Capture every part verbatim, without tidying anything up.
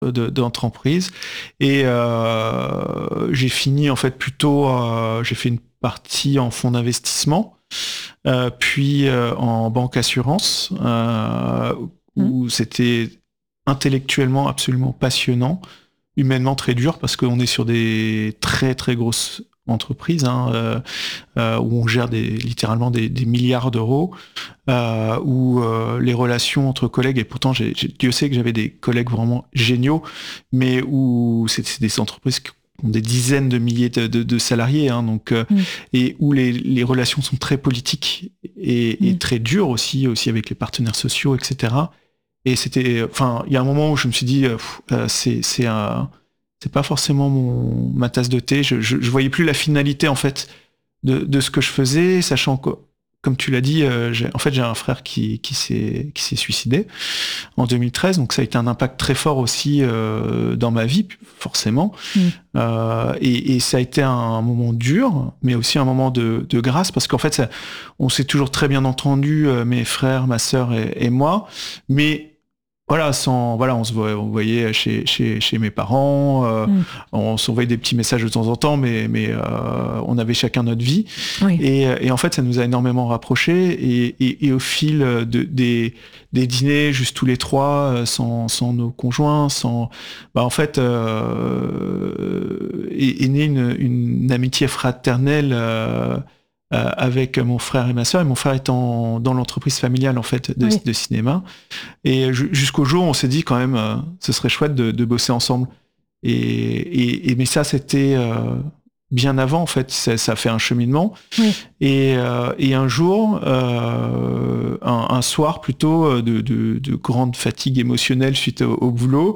de, d'entreprise. Et euh, j'ai fini en fait plutôt, euh, j'ai fait une partie en fonds d'investissement, euh, puis euh, en banque assurance, euh, où mmh. c'était intellectuellement absolument passionnant, humainement très dur, parce qu'on est sur des très très grosses entreprises, hein, euh, euh, où on gère des, littéralement des, des milliards d'euros, euh, où euh, les relations entre collègues, et pourtant j'ai, j'ai, Dieu sait que j'avais des collègues vraiment géniaux, mais où c'est, c'est des entreprises qui ont des dizaines de milliers de, de, de salariés, hein, donc, euh, mm. et où les, les relations sont très politiques et, mm. et très dures aussi, aussi avec les partenaires sociaux, et cetera. Et c'était, enfin, il y a un moment où je me suis dit, euh, c'est, c'est un, c'est pas forcément mon, ma tasse de thé. Je, je, je voyais plus la finalité en fait de, de ce que je faisais, sachant que, comme tu l'as dit, euh, j'ai, en fait, j'ai un frère qui, qui s'est, qui s'est suicidé en deux mille treize, donc ça a été un impact très fort aussi euh, dans ma vie, forcément. Mmh. Euh, et, et ça a été un moment dur, mais aussi un moment de, de grâce, parce qu'en fait, ça, on s'est toujours très bien entendu, euh, mes frères, ma sœur et, et moi, mais Voilà, sans, voilà, on se voyait, on voyait chez, chez, chez mes parents, euh, mm. on s'envoyait des petits messages de temps en temps, mais, mais euh, on avait chacun notre vie. Oui. Et, et en fait, ça nous a énormément rapprochés. Et, et, et au fil de, des, des dîners, juste tous les trois, sans, sans nos conjoints, sans, bah en fait, euh, est, est née une, une amitié fraternelle. Euh, Euh, avec mon frère et ma sœur, et mon frère étant dans l'entreprise familiale en fait de, oui. de cinéma, et jusqu'au jour où on s'est dit quand même euh, ce serait chouette de, de bosser ensemble, et, et, et mais ça c'était euh, bien avant en fait, ça, ça a fait un cheminement, oui. et, euh, et un jour euh, un, un soir plutôt de, de, de grande fatigue émotionnelle suite au, au boulot,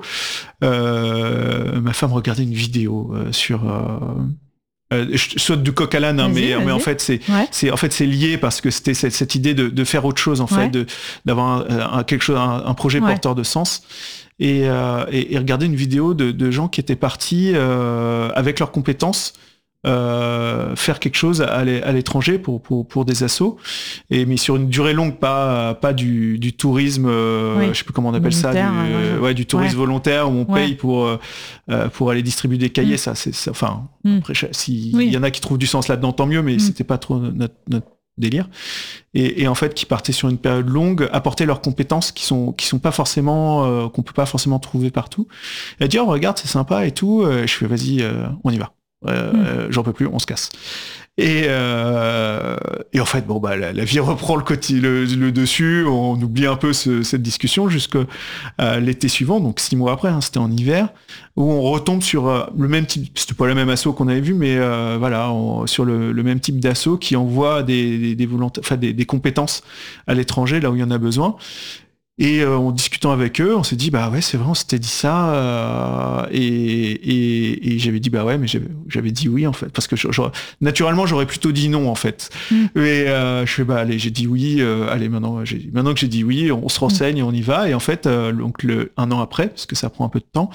euh, ma femme regardait une vidéo euh, sur euh, Euh, je saute du coq à l'âne, hein, mais, mais en fait c'est, ouais. c'est en fait c'est lié, parce que c'était cette, cette idée de, de faire autre chose en fait, ouais. de d'avoir un, un, quelque chose, un, un projet ouais. porteur de sens, et, euh, et, et regarder une vidéo de, de gens qui étaient partis euh, avec leurs compétences euh, faire quelque chose à l'étranger pour pour pour des assos, et mais sur une durée longue, pas pas du du tourisme, euh, oui. je sais plus comment on appelle volontaire, ça, du, euh, ouais, du tourisme ouais. volontaire où on ouais. paye pour euh, pour aller distribuer des cahiers, mm. ça c'est ça, enfin mm. après s'il oui. y en a qui trouvent du sens là-dedans, tant mieux, mais mm. c'était pas trop notre, notre délire, et, et en fait qui partaient sur une période longue, apporter leurs compétences qui sont qui sont pas forcément euh, qu'on peut pas forcément trouver partout, et dire oh, regarde c'est sympa et tout, euh, je fais vas-y euh, on y va. Euh, mmh. euh, j'en peux plus, on se casse. Et, euh, et en fait, bon bah la, la vie reprend le, côté, le, le dessus, on oublie un peu ce, cette discussion jusqu'à euh, l'été suivant, donc six mois après, hein, c'était en hiver, où on retombe sur euh, le même type, c'était pas le même assaut qu'on avait vu, mais euh, voilà, on, sur le, le même type d'assaut qui envoie des, des, des volontaires, enfin des, des compétences à l'étranger, là où il y en a besoin. Et euh, en discutant avec eux, on s'est dit bah ouais c'est vrai, on s'était dit ça, euh, et, et, et j'avais dit bah ouais mais j'avais, j'avais dit oui en fait, parce que je, je, naturellement j'aurais plutôt dit non en fait. Mm. Et euh, je fais bah allez j'ai dit oui, euh, allez maintenant j'ai, maintenant que j'ai dit oui on se renseigne mm. et on y va, et en fait euh, donc le un an après, parce que ça prend un peu de temps,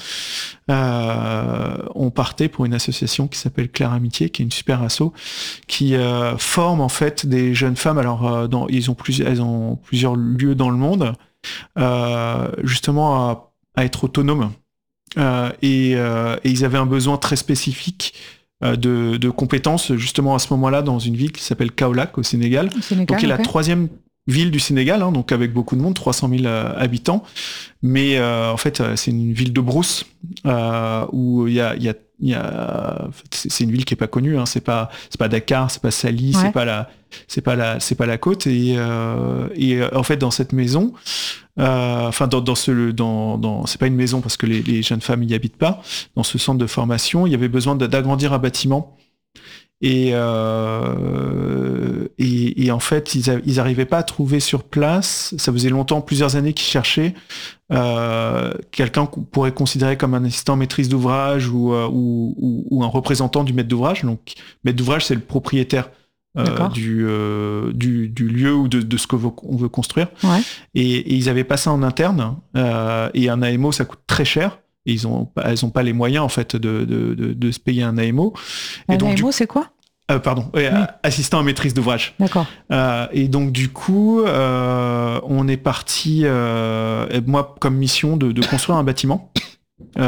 euh, on partait pour une association qui s'appelle Claire Amitié, qui est une super asso qui euh, forme en fait des jeunes femmes. Alors euh, dans, ils ont plusieurs elles ont plusieurs lieux dans le monde. Euh, justement à, à être autonome, euh, et, euh, et ils avaient un besoin très spécifique euh, de, de compétences justement à ce moment-là dans une ville qui s'appelle Kaolack au Sénégal, au Sénégal donc qui est okay. la troisième ville du Sénégal, hein, donc avec beaucoup de monde, trois cent mille euh, habitants, mais euh, en fait euh, c'est une ville de brousse euh, où il y a, y a, y a c'est, c'est une ville qui est pas connue, hein, c'est pas c'est pas Dakar, c'est pas Saly, ouais. c'est pas la c'est pas la c'est pas la côte, et euh, et en fait dans cette maison, euh, enfin dans dans ce dans dans c'est pas une maison parce que les, les jeunes femmes y habitent pas, dans ce centre de formation il y avait besoin d'agrandir un bâtiment. Et, euh, et, et en fait, ils, a, ils arrivaient pas à trouver sur place. Ça faisait longtemps, plusieurs années qu'ils cherchaient euh, quelqu'un qu'on pourrait considérer comme un assistant maîtrise d'ouvrage ou, euh, ou, ou, ou un représentant du maître d'ouvrage. Donc, maître d'ouvrage, c'est le propriétaire euh, du, euh, du, du lieu ou de, de ce qu'on veut construire. Ouais. Et, et ils avaient pas ça en interne. Euh, et un A M O, ça coûte très cher. Et ils ont, elles n'ont pas les moyens en fait de, de, de, de se payer un A M O. Et un donc, A M O, du... c'est quoi ? Euh, pardon, oui. assistant à maîtrise d'ouvrage. D'accord. Euh, et donc du coup, euh, on est parti, euh, moi comme mission de, de construire un bâtiment. Euh,